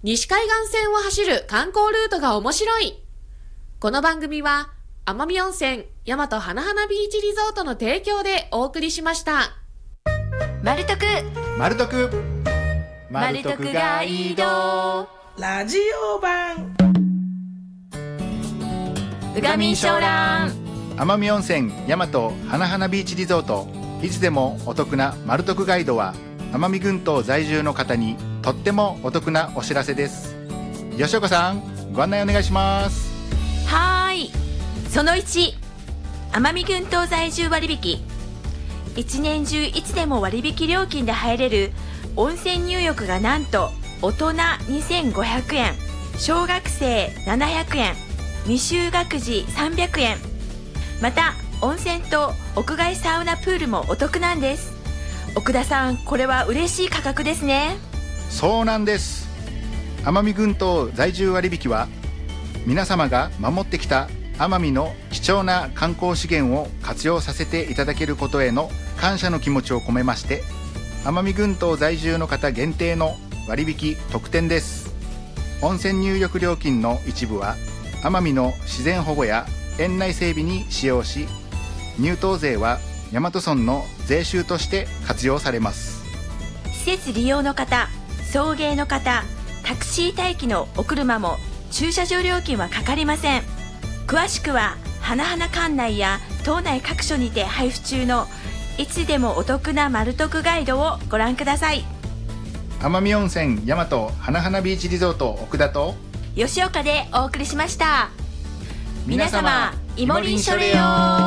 西海岸線を走る観光ルートが面白い。この番組は奄美温泉大和花々ビーチリゾートの提供でお送りしました。 マルトクガイドラジオ版うがみんしょうらん。 奄美温泉大和花々ビーチリゾート、いつでもお得なマルトクガイドは奄美群島在住の方にとってもお得なお知らせです。吉岡さん、ご案内お願いします。 はーい。その1、奄美群島在住割引。一年中いつでも割引料金で入れる温泉入浴がなんと大人2500円、小学生700円、未就学児300円。また温泉と屋外サウナプールもお得なんです。奥田さん、これは嬉しい価格ですね。 そうなんです。奄美群島在住割引は皆様が守ってきた奄美の貴重な観光資源を活用させていただけることへの感謝の気持ちを込めまして、奄美群島在住の方限定の割引特典です。温泉入浴料金の一部は奄美の自然保護や園内整備に使用し、入湯税は大和村の税収として活用されます。 施設利用の方、送迎の方、タクシー待機のお車も駐車場料金はかかりません。詳しくは花々館内や島内各所にて配布中のいつでもお得なマルトクガイドをご覧ください。 奄美温泉大和花々ビーチリゾート奥田と吉岡でお送りしました。 皆様、 イモリンショレよ。